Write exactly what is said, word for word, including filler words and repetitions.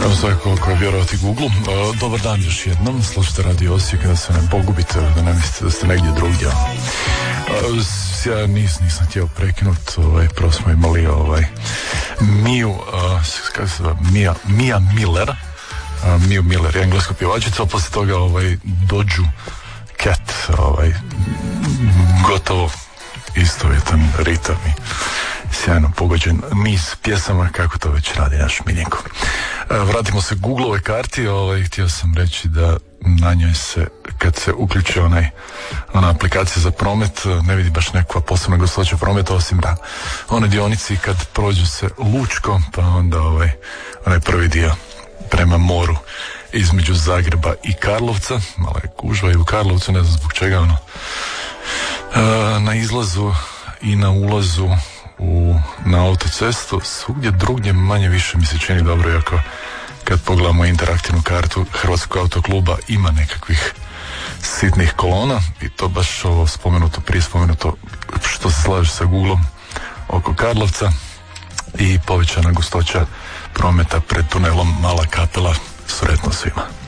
Evo sve koliko je vjerovati Google. Uh, dobar dan još jednom, slušajte Radio Osijek, da se ne pogubite, da ne mislite da ste negdje drugdje. Uh, ja nis, nisam htio prekinuti, ovaj, prvo smo imali ovaj, Miju, uh, kako se zove, Mia, Mia Miller, uh, Miju Miller, engleska pjevačica, a poslije toga ovaj, Doju Cat, ovaj, gotovo istovjetan ritam i sjajno pogođen niz pjesama, kako to već radi naš Miljenko. Vratimo se Googleove karti, ovaj, htio sam reći da na njoj se, kad se uključi onaj, ona aplikacija za promet, ne vidi baš nekakva posebna gustoća prometa, osim da one dionici kad prođu se Lučko, pa onda ovaj, onaj prvi dio prema moru između Zagreba i Karlovca, malo je gužva i u Karlovcu, ne znam zbog čega, ono, na izlazu i na ulazu u, na autocestu, svugdje drugdje manje više mi se čini dobro, iako kad pogledamo interaktivnu kartu Hrvatskog autokluba ima nekakvih sitnih kolona i to baš ovo spomenuto, prije spomenuto što se slaže sa Googleom oko Karlovca i povećana gustoća prometa pred tunelom Mala Kapela. Sretno svima.